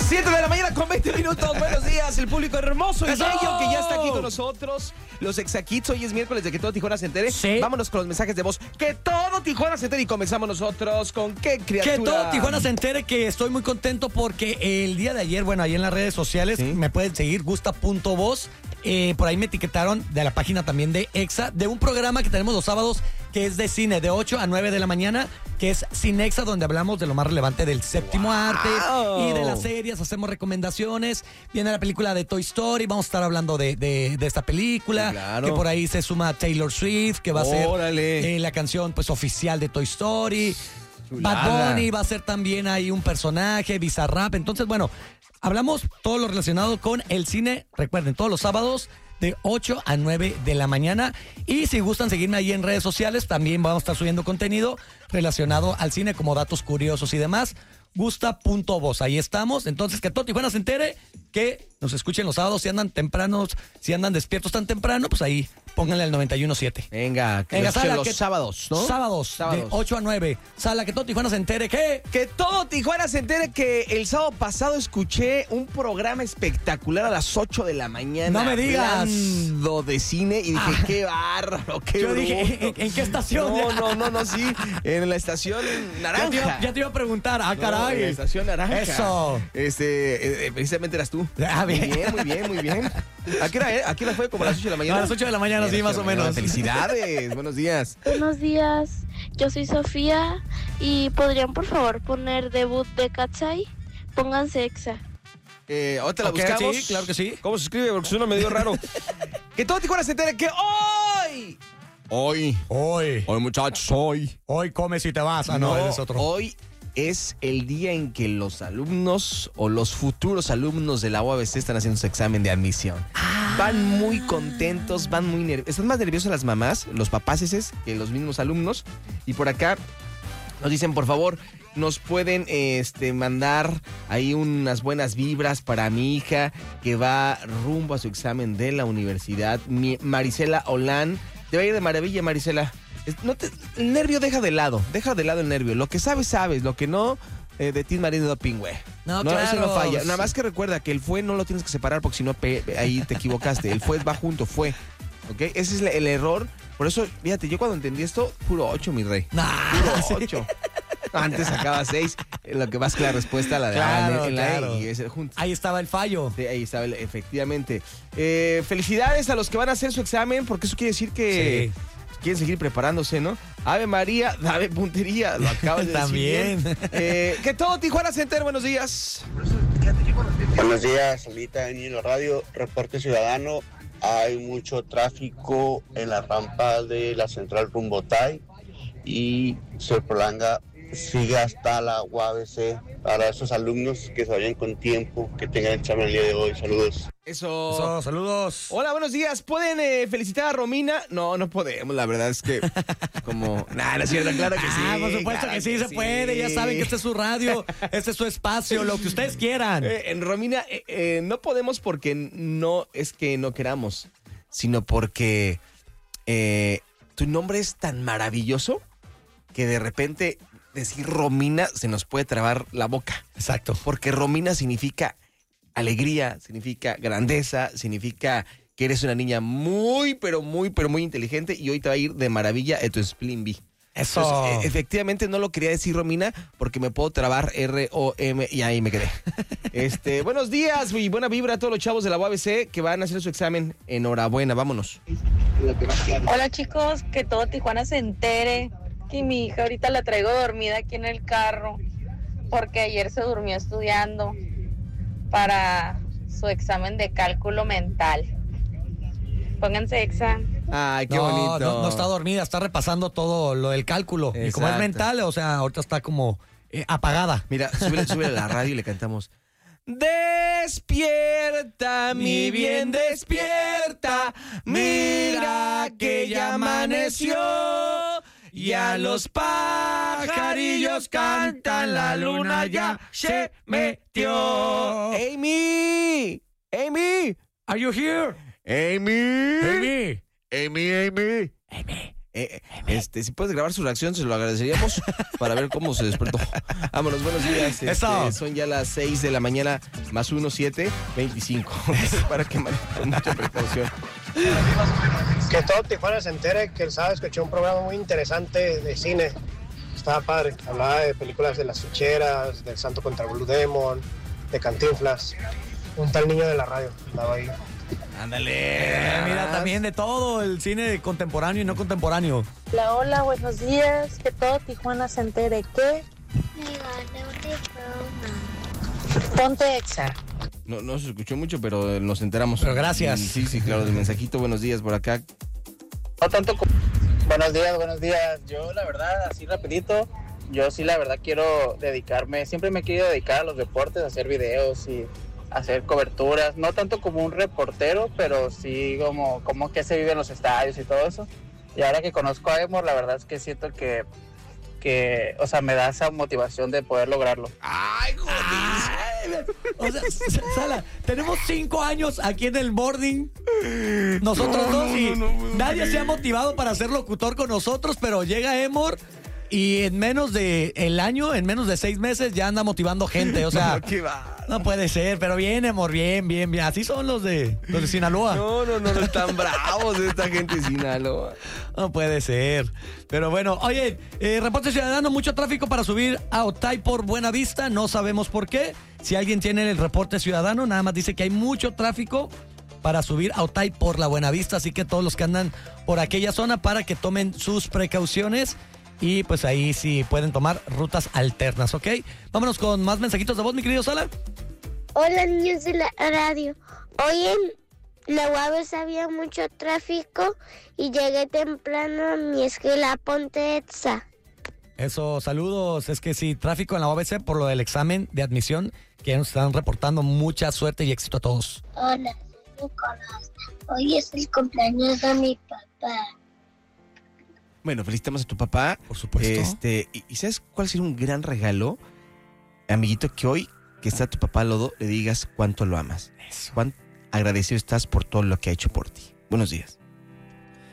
7 de la mañana con 20 minutos. Buenos días, el público hermoso y bello que ya está aquí con nosotros. Los Exakits, hoy es miércoles de Que Todo Tijuana se entere. Sí. Vámonos con los mensajes de voz. Que todo Tijuana se entere y comenzamos nosotros con qué criatura. Que todo Tijuana se entere que estoy muy contento porque el día de ayer, bueno, ahí en las redes sociales, ¿Sí? me pueden seguir, gusta.voz. Por ahí me etiquetaron de la página también de Exa, de un programa que tenemos los sábados que es de cine, de 8 a 9 de la mañana, que es Cinexa, donde hablamos de lo más relevante del séptimo arte y de las series, hacemos recomendaciones. Viene la película de Toy Story, vamos a estar hablando de esta película. Sí, claro. Que por ahí se suma Taylor Swift, que va a ser la canción pues oficial de Toy Story. Chulada. Bad Bunny va a ser también ahí un personaje, Bizarrap. Entonces, bueno, hablamos todo lo relacionado con el cine. Recuerden, todos los sábados de 8 a 9 de la mañana. Y si gustan seguirme ahí en redes sociales, también vamos a estar subiendo contenido relacionado al cine, como datos curiosos y demás. Gusta.voz, ahí estamos. Entonces, que todo Tijuana se entere, que nos escuchen los sábados. Si andan tempranos, si andan despiertos tan temprano, pues ahí pónganle al 91.7. Venga, que Venga, nos escuchen Sala, los que- sábados, ¿no? Sábados, de 8 a 9. Sala, que todo Tijuana se entere, que... Que todo Tijuana se entere que el sábado pasado escuché un programa espectacular a las 8 de la mañana. No me digas. Hablando de cine y dije, qué bárbaro, qué Yo dije, bruto. ¿en qué estación? No, sí. En la estación Naranja. Ya te iba a preguntar. Ah, No, caray. en la estación Naranja. Eso. Precisamente eras tú. Ah, bien. Muy bien. ¿A qué hora, ¿A qué hora fue? ¿Como a las 8 de la mañana? A las 8 de la mañana, sí, más o menos. Felicidades, buenos días. Buenos días, yo soy Sofía y podrían por favor poner debut de Katsai. Pónganse Exa. Ahorita la Ok, buscamos. sí, claro que sí. ¿Cómo se escribe? Porque suena medio raro. Que todo Tijuana se entere que hoy, muchachos, Hoy comes y te vas. Ah, no, eres otro. hoy es el día en que los alumnos o los futuros alumnos de la UABC están haciendo su examen de admisión. Van muy contentos, van muy nerviosos. Están más nerviosos las mamás, los papás que los mismos alumnos. Y por acá nos dicen, por favor, nos pueden mandar ahí unas buenas vibras para mi hija que va rumbo a su examen de la universidad. Marisela Olán. Te va a ir de maravilla, Marisela. El nervio deja de lado el nervio. Lo que sabes, lo que no, de ti marido doping, güey. No, Eso claro. no falla. Nada más que recuerda que el fue no lo tienes que separar porque si no, ahí te equivocaste. El fue va junto, fue. ¿Ok? Ese es el error. Por eso, fíjate, yo cuando entendí esto, puro 8, mi rey. Puro 8. Antes sacaba 6, lo que más que la respuesta la de Claro, en la claro. E y es el junto. Ahí estaba el fallo. Sí, ahí estaba, efectivamente. Felicidades a los que van a hacer su examen, porque eso quiere decir que quieren seguir preparándose, ¿no? Ave María, Ave Puntería, lo acabas de También. decir bien. Que todo Tijuana se entere, buenos días. Buenos días, ahorita en la radio, reporte ciudadano. Hay mucho tráfico en la rampa de la central Rumbotay y se prolonga, sigue hasta la UABC. Para esos alumnos que se vayan con tiempo, que tengan examen el día de hoy. Saludos. Eso. Saludos. Hola, buenos días. ¿Pueden felicitar a Romina? No podemos. La verdad es que como... no es cierto. Claro que sí. Por supuesto claro que sí se puede. Ya saben que este es su radio, este es su espacio, lo que ustedes quieran. En Romina, no podemos porque no es que no queramos, sino porque tu nombre es tan maravilloso que de repente decir Romina se nos puede trabar la boca. Exacto. Porque Romina significa alegría, significa grandeza, significa que eres una niña muy, pero muy inteligente y hoy te va a ir de maravilla a tu Spleen B. Eso. Entonces, efectivamente no lo quería decir Romina porque me puedo trabar R-O-M y ahí me quedé. Buenos días y buena vibra a todos los chavos de la UABC que van a hacer su examen. Enhorabuena, vámonos. Hola chicos, que todo Tijuana se entere que mi hija ahorita la traigo dormida aquí en el carro porque ayer se durmió estudiando para su examen de cálculo mental. Pónganse Exa. Ay, qué bonito. No está dormida, está repasando todo lo del cálculo. Y como es Exacto. mental, o sea, ahorita está como apagada. Mira, súbele a la radio y le cantamos. Despierta, mi bien, despierta. Mira que ya amaneció. Y a los pajarillos cantan, la luna ya se metió. Amy, Are you here? Amy, Amy. Amy, Amy. Si puedes grabar su reacción, se lo agradeceríamos para ver cómo se despertó. Vámonos, buenos días. Eso. Son ya las 6 de la mañana, más 1, 7, 25. Para que manejen con mucha precaución. Que todo Tijuana se entere que el sábado escuché un programa muy interesante de cine. Estaba padre. Hablaba de películas de las ficheras, del Santo contra Blue Demon, de Cantinflas. Un tal niño de la radio andaba ahí. Ándale. Mira, también de todo, el cine contemporáneo y no contemporáneo. Hola, hola, buenos días. Que todo Tijuana se entere que... Ponte Exa. No se escuchó mucho, pero nos enteramos. Pero gracias. Sí, claro, del mensajito. Buenos días por acá. No tanto como... Buenos días. Yo la verdad, así rapidito, yo sí la verdad quiero dedicarme, siempre me he querido dedicar a los deportes, a hacer videos y hacer coberturas, no tanto como un reportero, pero sí como que se vive en los estadios y todo eso. Y ahora que conozco a Emor, la verdad es que siento que o sea, me da esa motivación de poder lograrlo. ¡Ay, joder! O sea, Sala, tenemos 5 años aquí en el boarding, nosotros dos, y nadie se ha motivado para ser locutor con nosotros, pero llega Emor y en menos de el año, en menos de 6 meses, ya anda motivando gente. O sea, ¿Qué va? no puede ser, pero bien, Emor, bien. Así son los de Sinaloa. No están bravos esta gente de Sinaloa. No puede ser. Pero bueno, oye, reporte ciudadano, mucho tráfico para subir a Otay por Buenavista. No sabemos por qué. Si alguien tiene el reporte ciudadano, nada más dice que hay mucho tráfico para subir a Otay por la Buenavista. Así que todos los que andan por aquella zona, para que tomen sus precauciones. Y pues ahí sí pueden tomar rutas alternas, ¿ok? Vámonos con más mensajitos de voz, mi querido Sala. Hola, niños de la radio. Hoy en la UABC había mucho tráfico y llegué temprano a mi escuela Ponte Exa. Eso, saludos. Es que sí, tráfico en la UABC por lo del examen de admisión, que ya nos están reportando. Mucha suerte y éxito a todos. Hola, soy Nicolás. Hoy es el cumpleaños de mi papá. Bueno, felicitamos a tu papá. Por supuesto. ¿Y sabes cuál sería un gran regalo, amiguito? Que hoy que está tu papá Lodo, le digas cuánto lo amas. Eso. Cuán agradecido estás por todo lo que ha hecho por ti. Buenos días.